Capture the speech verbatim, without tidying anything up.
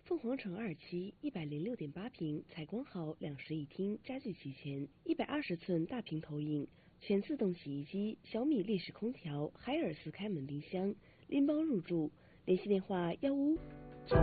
凤凰城二期一百零六点八平，采光好，两室一厅，家具齐全，一百二十寸大屏投影，全自动洗衣机，小米立式空调，海尔斯开门冰箱，拎包入住。联系电话：幺五。